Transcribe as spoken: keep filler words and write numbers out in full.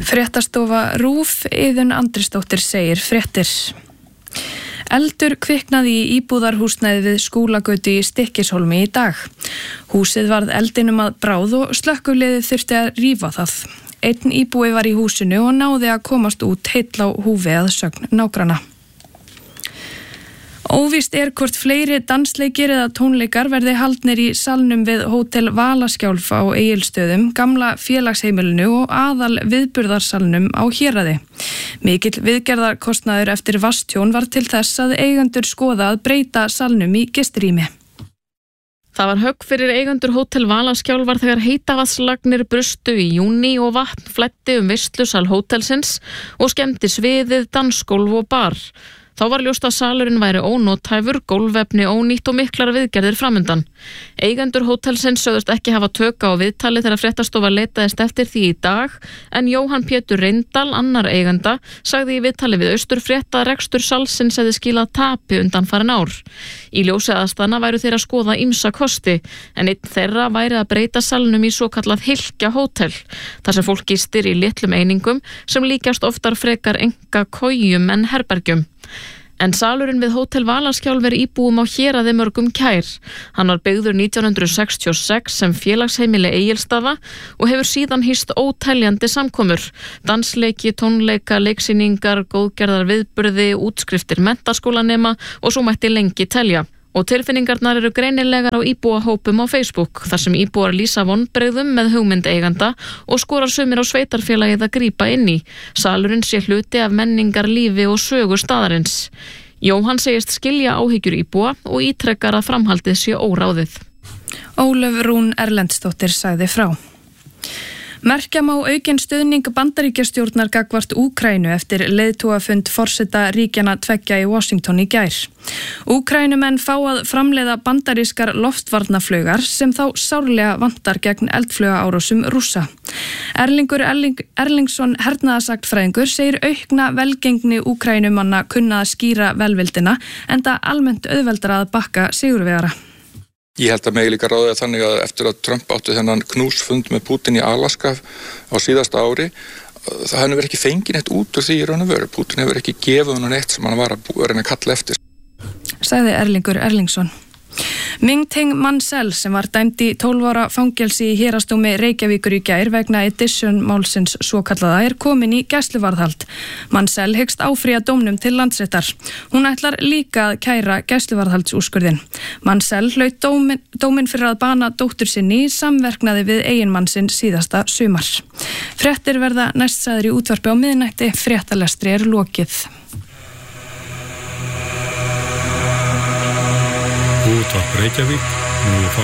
Fréttastofa RÚV, Iðunn Andrisdóttir segir fréttir. Eldur kviknaði í íbúðarhúsnæði við Skúlagötu í Stykkishólmi í dag. Húsið varð eldinum að bráð og slökkviliðið þurfti að rífa það. Einn íbúi var í húsinu og náði að komast út heill á húfi að sögn nágranna. Óvíst er hvort fleiri dansleikir eða tónleikar verði haldnir í salnum við Hótel Valaskjálf á Egilsstöðum, gamla félagsheimilinu og aðal viðburðarsalnum á Héraði. Mikill viðgerðarkostnaður eftir vatnstjón var til þess að eigendur skoða að breyta salnum í gistirými. Það var högg fyrir eigendur Hótel Valaskjálfar þegar heitavatnslagnir brustu í júní og vatn flæddi um veislusal hótelsins og skemmdi sviðið, dansgólf og bar. Þá var ljóst að salurinn væri ónothæfur, gólfefni ónýtt og miklar viðgerðir framundan. Eigendur hótelsins sögðust ekki hafa tök á viðtali þegar fréttastofa leitaðist eftir því í dag, en Jóhann Pétur Reyndal, annar eiganda, sagði í viðtali við Austurfrétt að rekstur salsins hefði skilað tapi undanfarin ár. Í ljósi aðstæðna væru þeir að skoða ýmsa kosti, en einn þeirra væri að breyta salnum í svokallað hylkja hótel, þar sem fólk gistir í litlum einingum sem líkjast oftar frekar enga kojum en herbergjum. En salurinn við Hótel Valaskjálf er íbúum á Héraði mörgum kær. Hann var byggður nítján hundruð sextíu og sex sem félagsheimili Egilsstaða og hefur síðan hýst óteljandi samkomur. Dansleiki, tónleika, leiksýningar, góðgerðar viðburði, útskriftir menntaskólanema og svo mætti lengi telja. Og tilfinningarnar eru greinilegar á íbúahópum á Facebook, þar sem íbúar lýsa vonbrigðum með hugmynd eiganda og skorar sumir á sveitarfélagið að grípa inn í. Salurinn sé hluti af menningar lífi og sögu staðarins. Jóhann segist skilja áhyggjur íbúa og ítrekkar að framhaldið sé óráðið. Ólöf Rún Erlendsdóttir sagði frá. Merkja má aukinn stuðning Bandaríkjastjórnar gagnvart Úkraínu eftir leiðtogafund forseta ríkjanna tveggja í Washington í gær. Úkraínumenn fá að framleiða bandarískar loftvarnaflaugar sem þá sárlega vantar gegn eldflaugaárásum Rússa. Erlingur Erling, Erlingsson hernaðarsagnfræðingur segir aukna velgengni Úkraínumanna kunna að skýra velvildina enda almennt auðveldara að bakka sigurvegara. Ég held að megi líka ráða þannig að eftir að Trump átti þennan knúsfund með Putin í Alaska á síðasta ári, það hefur ekki fengið neitt út úr því í raun og veru. Putin hefur ekki gefið hann neitt sem hann var að reyna að kalla eftir. Sagði Erlingur Erlingsson. Ming-Ting Mansell sem var dæmd í tólf ára fangelsi í héraðsdómi Reykjavíkur í gær vegna Edition málsins svokallaða er komin í gæsluvarðhald. Mansell hyggst áfrýja dómnum til Landsréttar. Hún ætlar líka að kæra gæsluvarðhaldsúrskurðin. Mansell hlaut dómin, dómin fyrir að bana dóttur sinni í samverknaði við eiginmann sinn síðasta sumar. Fréttir verða næst sagðir í útvarpi á miðnætti, fréttalestri er lokið. Útvarp Reykjavík, nú